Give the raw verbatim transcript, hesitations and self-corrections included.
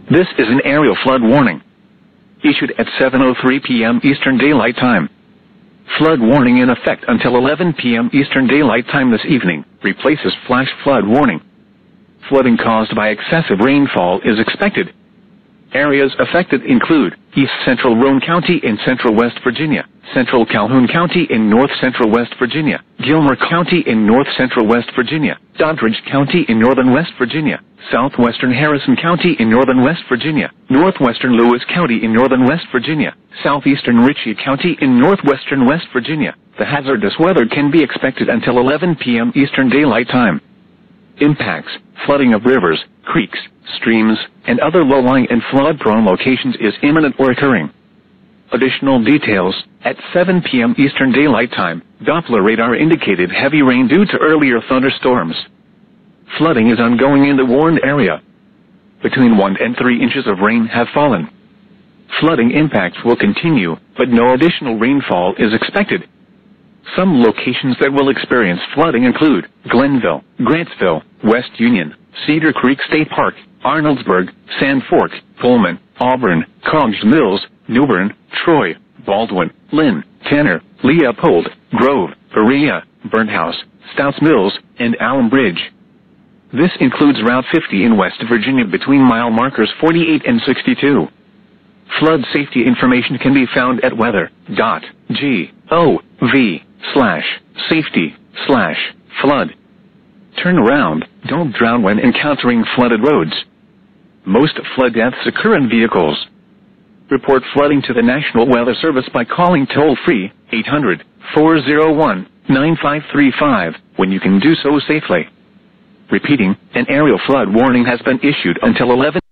This is an aerial flood warning. Issued at seven oh three p m Eastern Daylight Time. Flood warning in effect until eleven p m Eastern Daylight Time this evening, replaces flash flood warning. Flooding caused by excessive rainfall is expected. Areas affected include East Central Roane County in Central West Virginia, Central Calhoun County in North Central West Virginia, Gilmer County in North Central West Virginia, Doddridge County in Northern West Virginia, Southwestern Harrison County in Northern West Virginia, Northwestern Lewis County in Northern West Virginia, Southeastern Ritchie County in Northwestern West Virginia. The hazardous weather can be expected until eleven p m Eastern Daylight Time. Impacts: flooding of rivers, creeks, streams, and other low-lying and flood-prone locations is imminent or occurring. Additional details: at seven p m Eastern Daylight Time, Doppler radar indicated heavy rain due to earlier thunderstorms. Flooding is ongoing in the warned area. Between one and three inches of rain have fallen. Flooding impacts will continue, but no additional rainfall is expected. Some locations that will experience flooding include Glenville, Grantsville, West Union, Cedar Creek State Park, Arnoldsburg, Sand Fork, Pullman, Auburn, Cogg's Mills, New Bern, Troy, Baldwin, Lynn, Tanner, Leopold, Grove, Berea, Burnhouse, Stouts Mills, and Allen Bridge. This includes Route fifty in West Virginia between mile markers forty-eight and sixty-two. Flood safety information can be found at weather dot gov slash safety slash flood. Turn around, don't drown when encountering flooded roads. Most flood deaths occur in vehicles. Report flooding to the National Weather Service by calling toll-free eight hundred, four oh one, nine five three five when you can do so safely. Repeating, an aerial flood warning has been issued until eleven